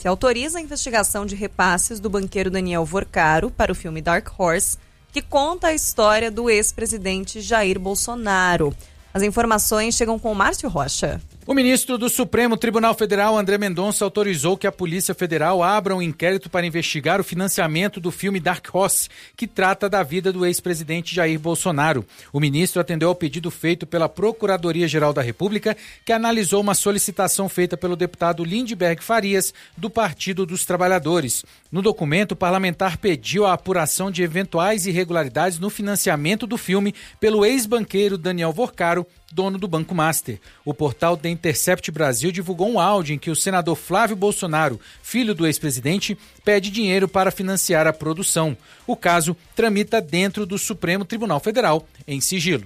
STF autoriza a investigação de repasses do banqueiro Daniel Vorcaro para o filme Dark Horse, que conta a história do ex-presidente Jair Bolsonaro. As informações chegam com Márcio Rocha. O ministro do Supremo Tribunal Federal, André Mendonça, autorizou que a Polícia Federal abra um inquérito para investigar o financiamento do filme Dark Horse, que trata da vida do ex-presidente Jair Bolsonaro. O ministro atendeu ao pedido feito pela Procuradoria-Geral da República, que analisou uma solicitação feita pelo deputado Lindbergh Farias, do Partido dos Trabalhadores. No documento, o parlamentar pediu a apuração de eventuais irregularidades no financiamento do filme pelo ex-banqueiro Daniel Vorcaro, dono do Banco Master. O portal The Intercept Brasil divulgou um áudio em que o senador Flávio Bolsonaro, filho do ex-presidente, pede dinheiro para financiar a produção. O caso tramita dentro do Supremo Tribunal Federal, em sigilo.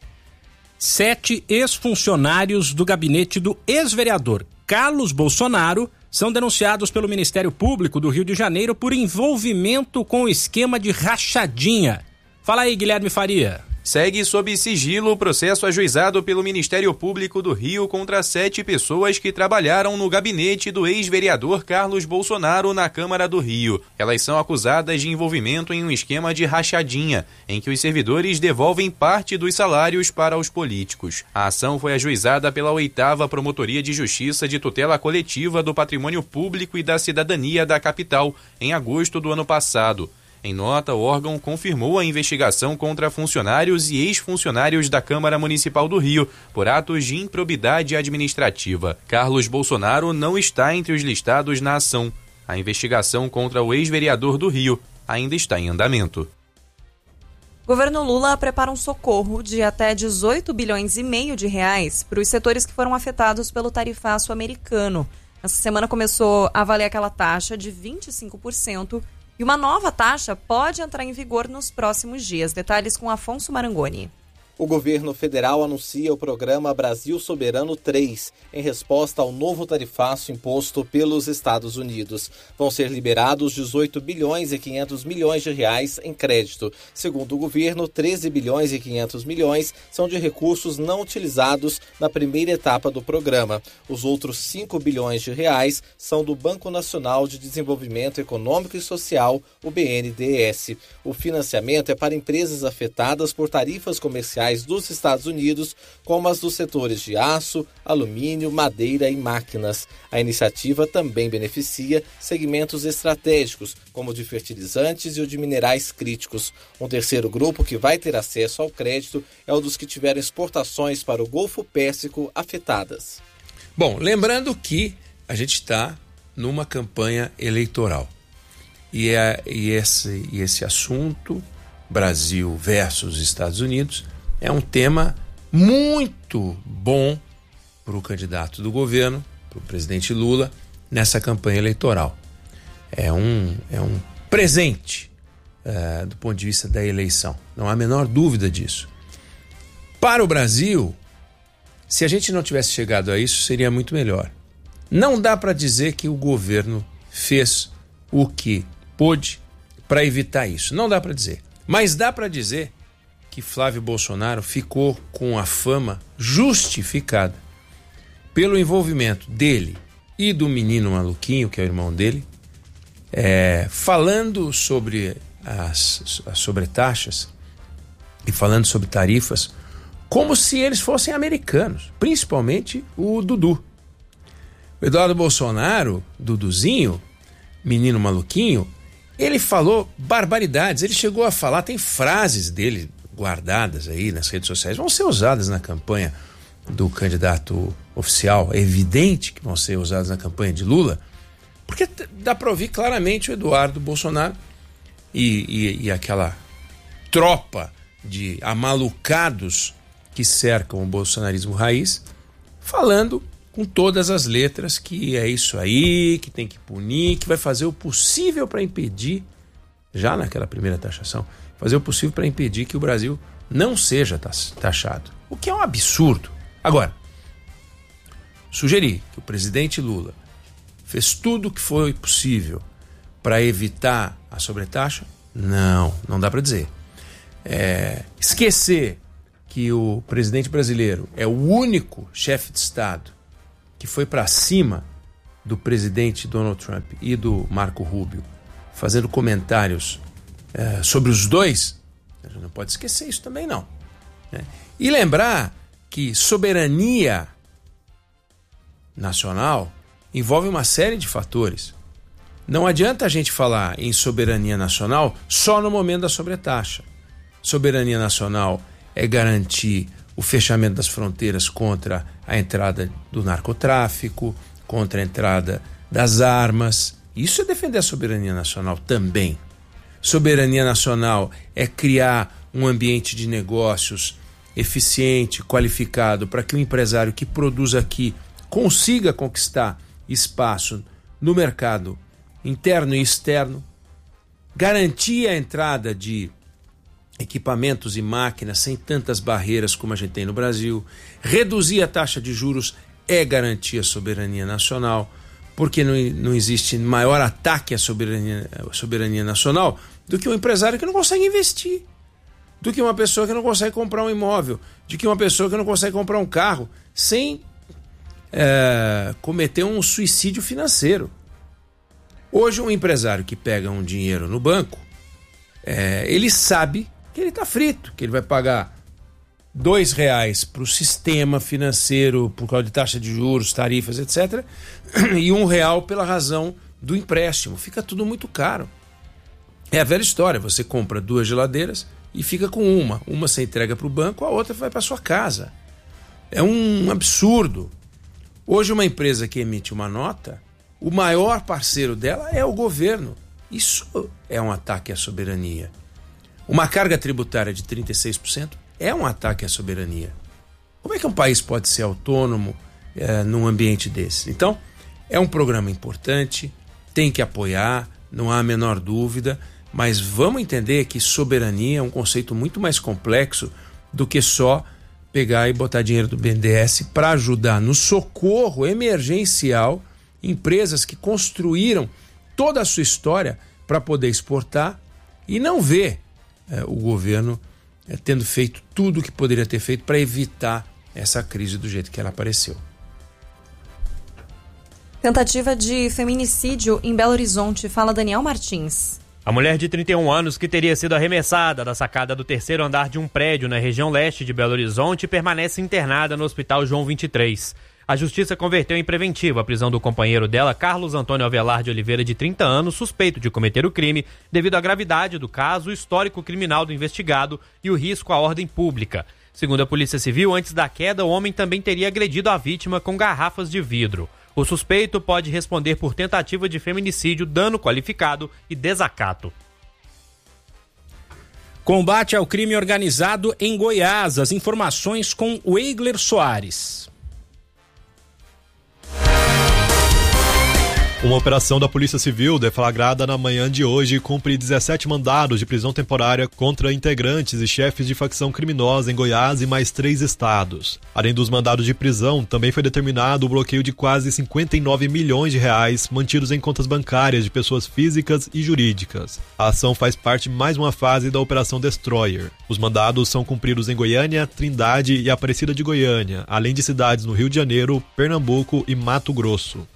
7 ex-funcionários do gabinete do ex-vereador Carlos Bolsonaro são denunciados pelo Ministério Público do Rio de Janeiro por envolvimento com o esquema de rachadinha. Fala aí, Guilherme Faria. Segue sob sigilo o processo ajuizado pelo Ministério Público do Rio contra 7 pessoas que trabalharam no gabinete do ex-vereador Carlos Bolsonaro na Câmara do Rio. Elas são acusadas de envolvimento em um esquema de rachadinha, em que os servidores devolvem parte dos salários para os políticos. A ação foi ajuizada pela 8ª Promotoria de Justiça de Tutela Coletiva do Patrimônio Público e da Cidadania da capital, em agosto do ano passado. Em nota, o órgão confirmou a investigação contra funcionários e ex-funcionários da Câmara Municipal do Rio por atos de improbidade administrativa. Carlos Bolsonaro não está entre os listados na ação. A investigação contra o ex-vereador do Rio ainda está em andamento. O governo Lula prepara um socorro de até 18 bilhões e meio de reais para os setores que foram afetados pelo tarifaço americano. Essa semana começou a valer aquela taxa de 25%. E uma nova taxa pode entrar em vigor nos próximos dias. Detalhes com Afonso Marangoni. O governo federal anuncia o programa Brasil Soberano 3, em resposta ao novo tarifaço imposto pelos Estados Unidos. Vão ser liberados 18 bilhões e 500 milhões de reais em crédito. Segundo o governo, 13 bilhões e 500 milhões são de recursos não utilizados na primeira etapa do programa. Os outros 5 bilhões de reais são do Banco Nacional de Desenvolvimento Econômico e Social, o BNDES. O financiamento é para empresas afetadas por tarifas comerciais dos Estados Unidos, como as dos setores de aço, alumínio, madeira e máquinas. A iniciativa também beneficia segmentos estratégicos, como o de fertilizantes e o de minerais críticos. Um terceiro grupo que vai ter acesso ao crédito é o dos que tiveram exportações para o Golfo Pérsico afetadas. Bom, lembrando que a gente está numa campanha eleitoral e esse assunto, Brasil versus Estados Unidos, é um tema muito bom para o candidato do governo, para o presidente Lula, nessa campanha eleitoral. É um presente do ponto de vista da eleição, não há a menor dúvida disso. Para o Brasil, se a gente não tivesse chegado a isso, seria muito melhor. Não dá para dizer que o governo fez o que pôde para evitar isso, não dá para dizer. Mas dá para dizer que Flávio Bolsonaro ficou com a fama justificada pelo envolvimento dele e do menino maluquinho, que é o irmão dele, falando sobre as sobretaxas e falando sobre tarifas como se eles fossem americanos, principalmente o Dudu. O Eduardo Bolsonaro, Duduzinho, menino maluquinho, ele falou barbaridades, ele chegou a falar, tem frases dele guardadas aí nas redes sociais, vão ser usadas na campanha do candidato oficial, é evidente que vão ser usadas na campanha de Lula, porque dá para ouvir claramente o Eduardo Bolsonaro e aquela tropa de amalucados que cercam o bolsonarismo raiz, falando com todas as letras que é isso aí, que tem que punir, que vai fazer o possível para impedir, já naquela primeira taxação, fazer o possível para impedir que o Brasil não seja taxado. O que é um absurdo. Agora, sugerir que o presidente Lula fez tudo o que foi possível para evitar a sobretaxa, não dá para dizer. Esquecer que o presidente brasileiro é o único chefe de Estado que foi para cima do presidente Donald Trump e do Marco Rubio fazendo comentários sobre os dois, a gente não pode esquecer isso também não, né? E lembrar que soberania nacional envolve uma série de fatores. Não adianta a gente falar em soberania nacional só no momento da sobretaxa. Soberania nacional é garantir o fechamento das fronteiras contra a entrada do narcotráfico, contra a entrada das armas. Isso é defender a soberania nacional também. Soberania nacional é criar um ambiente de negócios eficiente, qualificado, para que o empresário que produz aqui consiga conquistar espaço no mercado interno e externo, garantir a entrada de equipamentos e máquinas sem tantas barreiras como a gente tem no Brasil, reduzir a taxa de juros é garantir a soberania nacional, porque não existe maior ataque à soberania nacional do que um empresário que não consegue investir, do que uma pessoa que não consegue comprar um imóvel, de que uma pessoa que não consegue comprar um carro sem cometer um suicídio financeiro. Hoje um empresário que pega um dinheiro no banco, ele sabe que ele está frito, que ele vai pagar R$2 para o sistema financeiro por causa de taxa de juros, tarifas, etc. E R$1 pela razão do empréstimo. Fica tudo muito caro. É a velha história, você compra 2 geladeiras e fica com uma você entrega para o banco, a outra vai para sua casa. É um absurdo. Hoje uma empresa que emite uma nota, o maior parceiro dela é o governo. Isso é um ataque à soberania. Uma carga tributária de 36% é um ataque à soberania. Como é que um país pode ser autônomo num ambiente desse? Então, é um programa importante, tem que apoiar, não há a menor dúvida, mas vamos entender que soberania é um conceito muito mais complexo do que só pegar e botar dinheiro do BNDES para ajudar no socorro emergencial empresas que construíram toda a sua história para poder exportar e não ver o governo tendo feito tudo o que poderia ter feito para evitar essa crise do jeito que ela apareceu. Tentativa de feminicídio em Belo Horizonte, fala Daniel Martins. A mulher de 31 anos, que teria sido arremessada da sacada do 3º andar de um prédio na região leste de Belo Horizonte, permanece internada no Hospital João 23. A justiça converteu em preventiva a prisão do companheiro dela, Carlos Antônio Avelar de Oliveira, de 30 anos, suspeito de cometer o crime, devido à gravidade do caso, o histórico criminal do investigado e o risco à ordem pública. Segundo a Polícia Civil, antes da queda, o homem também teria agredido a vítima com garrafas de vidro. O suspeito pode responder por tentativa de feminicídio, dano qualificado e desacato. Combate ao crime organizado em Goiás. As informações com o Eigler Soares. Uma operação da Polícia Civil deflagrada na manhã de hoje cumpre 17 mandados de prisão temporária contra integrantes e chefes de facção criminosa em Goiás e mais 3 estados. Além dos mandados de prisão, também foi determinado o bloqueio de quase 59 milhões de reais mantidos em contas bancárias de pessoas físicas e jurídicas. A ação faz parte de mais uma fase da Operação Destroyer. Os mandados são cumpridos em Goiânia, Trindade e Aparecida de Goiânia, além de cidades no Rio de Janeiro, Pernambuco e Mato Grosso.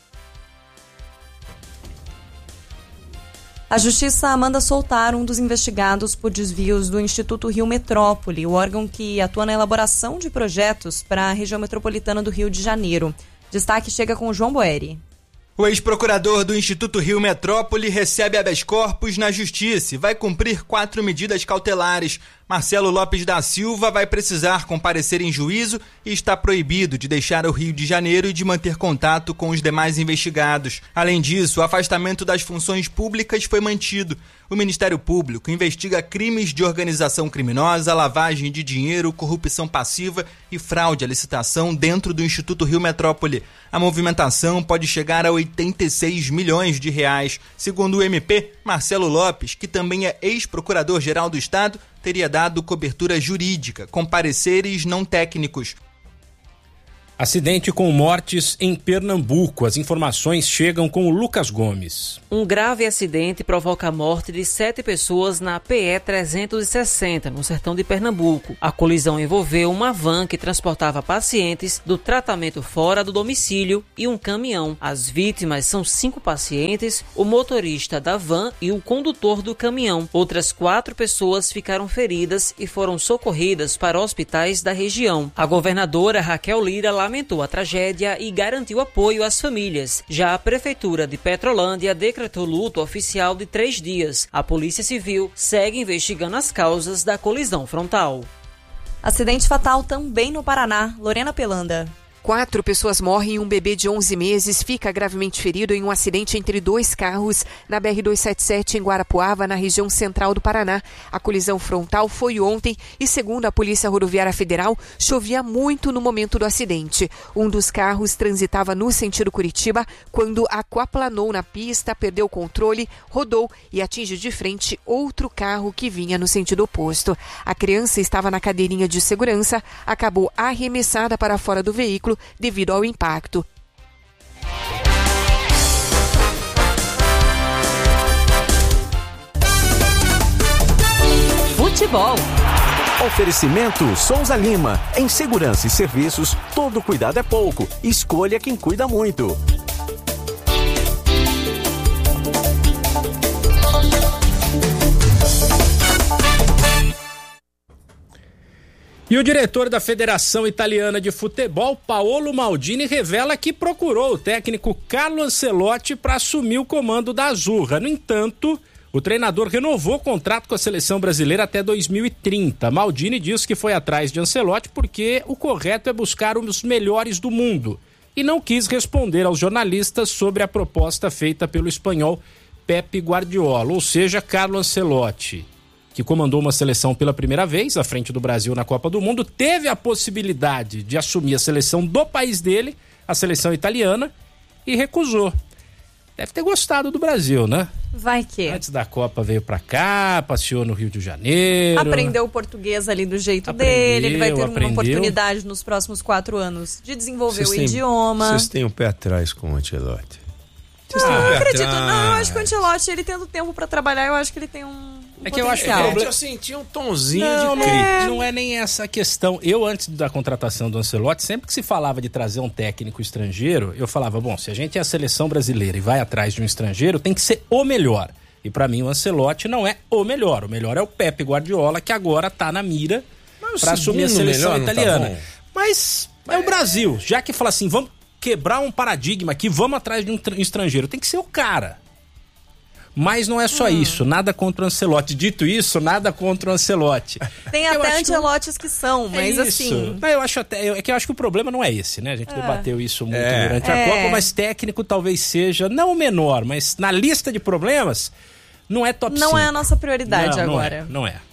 A Justiça manda soltar um dos investigados por desvios do Instituto Rio Metrópole, o órgão que atua na elaboração de projetos para a região metropolitana do Rio de Janeiro. Destaque chega com o João Boeri. O ex-procurador do Instituto Rio Metrópole recebe habeas corpus na Justiça e vai cumprir 4 medidas cautelares. Marcelo Lopes da Silva vai precisar comparecer em juízo e está proibido de deixar o Rio de Janeiro e de manter contato com os demais investigados. Além disso, o afastamento das funções públicas foi mantido. O Ministério Público investiga crimes de organização criminosa, lavagem de dinheiro, corrupção passiva e fraude à licitação dentro do Instituto Rio Metrópole. A movimentação pode chegar a 86 milhões de reais. Segundo o MP, Marcelo Lopes, que também é ex-procurador-geral do Estado, teria dado cobertura jurídica, com pareceres não técnicos. Acidente com mortes em Pernambuco. As informações chegam com o Lucas Gomes. Um grave acidente provoca a morte de 7 pessoas na PE 360, no sertão de Pernambuco. A colisão envolveu uma van que transportava pacientes do tratamento fora do domicílio e um caminhão. As vítimas são 5 pacientes, o motorista da van e o condutor do caminhão. Outras 4 pessoas ficaram feridas e foram socorridas para hospitais da região. A governadora Raquel Lira lamentou a tragédia e garantiu apoio às famílias. Já a Prefeitura de Petrolândia decretou luto oficial de 3 dias. A Polícia Civil segue investigando as causas da colisão frontal. Acidente fatal também no Paraná. Lorena Pelanda. 4 pessoas morrem e um bebê de 11 meses fica gravemente ferido em um acidente entre 2 carros na BR-277 em Guarapuava, na região central do Paraná. A colisão frontal foi ontem e, segundo a Polícia Rodoviária Federal, chovia muito no momento do acidente. Um dos carros transitava no sentido Curitiba quando aquaplanou na pista, perdeu o controle, rodou e atingiu de frente outro carro que vinha no sentido oposto. A criança estava na cadeirinha de segurança, acabou arremessada para fora do veículo devido ao impacto. Futebol. Oferecimento Souza Lima. Em segurança e serviços, todo cuidado é pouco. Escolha quem cuida muito. E o diretor da Federação Italiana de Futebol, Paolo Maldini, revela que procurou o técnico Carlo Ancelotti para assumir o comando da Azzurra. No entanto, o treinador renovou o contrato com a seleção brasileira até 2030. Maldini diz que foi atrás de Ancelotti porque o correto é buscar os melhores do mundo e não quis responder aos jornalistas sobre a proposta feita pelo espanhol Pepe Guardiola, ou seja, Carlo Ancelotti, que comandou uma seleção pela primeira vez à frente do Brasil na Copa do Mundo, teve a possibilidade de assumir a seleção do país dele, a seleção italiana, e recusou. Deve ter gostado do Brasil, né? Vai que. Antes da Copa veio pra cá, passeou no Rio de Janeiro. Aprendeu o português ali do jeito dele, ele vai ter uma oportunidade nos próximos 4 anos de desenvolver o idioma. Vocês têm um pé atrás com o Ancelotti? Não acredito, não. Eu acho que o Ancelotti, ele tendo tempo pra trabalhar, eu acho que ele tem um É que eu acho que eu senti um tonzinho de crítica. Não é nem essa a questão. Eu, antes da contratação do Ancelotti, sempre que se falava de trazer um técnico estrangeiro, eu falava, bom, se a gente é a seleção brasileira e vai atrás de um estrangeiro, tem que ser o melhor. E pra mim o Ancelotti não é o melhor. O melhor é o Pepe Guardiola, que agora tá na mira pra assumir a seleção italiana. Tá, mas é o Brasil. Já que fala assim, vamos quebrar um paradigma aqui, vamos atrás de um estrangeiro. Tem que ser o cara. Mas não é só isso, nada contra o Ancelotti. Dito isso, nada contra o Ancelotti. Tem até Ancelottis que são, mas assim... Não, eu acho que o problema não é esse, né? A gente debateu isso muito durante a Copa, mas técnico talvez seja, não o menor, mas na lista de problemas, não é top 5. Não é a nossa prioridade agora. Não é.